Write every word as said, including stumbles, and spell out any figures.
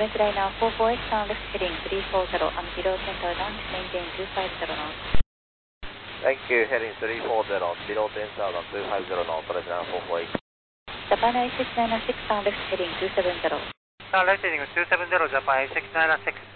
Orange Liner four four eight down left heading three four zero and below ten tower down, maintain two five zero knots. Thank you, heading three four zero, below ten thousand, two five zero knots, Orange Liner four four eight. Japan A six nine six down left heading two seven zero. Down left heading two seven zero, Japan A six nine six.